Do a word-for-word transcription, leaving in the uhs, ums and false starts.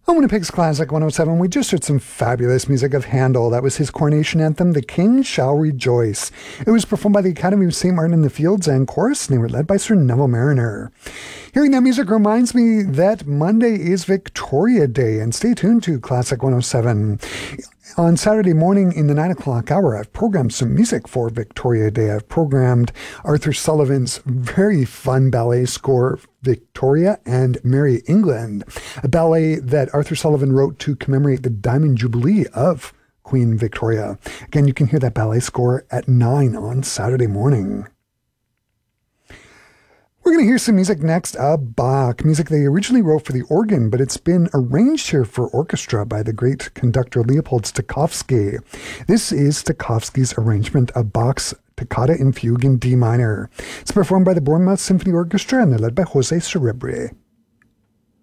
On Winnipeg's Classic one oh seven, we just heard some fabulous music of Handel. That was his coronation anthem, The King Shall Rejoice. It was performed by the Academy of Saint Martin in the Fields and Chorus, and they were led by Sir Neville Mariner. Hearing that music reminds me that Monday is Victoria Day, and stay tuned to Classic one oh seven. On Saturday morning in the nine o'clock hour, I've programmed some music for Victoria Day. I've programmed Arthur Sullivan's very fun ballet score, Victoria and Merry England, a ballet that Arthur Sullivan wrote to commemorate the Diamond Jubilee of Queen Victoria. Again, you can hear that ballet score at nine on Saturday morning. We're going to hear some music next, uh, Bach, music they originally wrote for the organ, but it's been arranged here for orchestra by the great conductor Leopold Stokowski. This is Stokowski's arrangement of Bach's Toccata in Fugue in D minor. It's performed by the Bournemouth Symphony Orchestra, and they're led by Jose Cerebri.